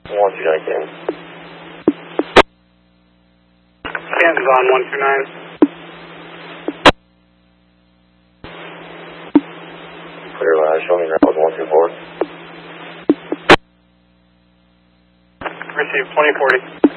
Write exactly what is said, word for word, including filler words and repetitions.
one two nine Kansas. Kansas on one two nine. Clear line, show me route one two four. Receive twenty forty.